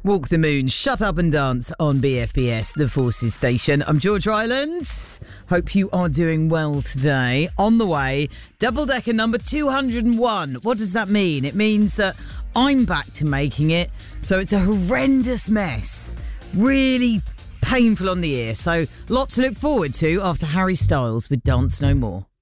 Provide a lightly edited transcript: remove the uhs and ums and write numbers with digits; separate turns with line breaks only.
Walk the Moon, Shut Up and Dance on BFBS, the Forces station. I'm George Ryland. Hope you are doing well today. On the way, double-decker number 201. What does that mean? It means that I'm back to making it, so it's a horrendous mess. Really painful on the ear, so lots to look forward to after Harry Styles with Dance No More.